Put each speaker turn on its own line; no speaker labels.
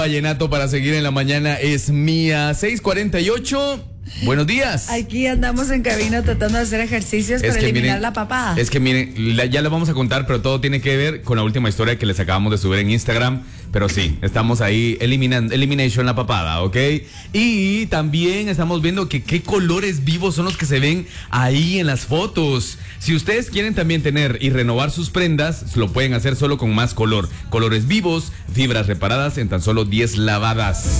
Vallenato para seguir en la mañana es mía. 6:48. Buenos días.
Aquí andamos en cabina tratando de hacer ejercicios para eliminar la papada.
Es que miren, ya lo vamos a contar, pero todo tiene que ver con la última historia que les acabamos de subir en Instagram. Pero sí, estamos ahí elimination la papada, ¿ok? Y también estamos viendo que qué colores vivos son los que se ven ahí en las fotos. Si ustedes quieren también tener y renovar sus prendas, lo pueden hacer solo con más color. Colores vivos, fibras reparadas en tan solo 10 lavadas.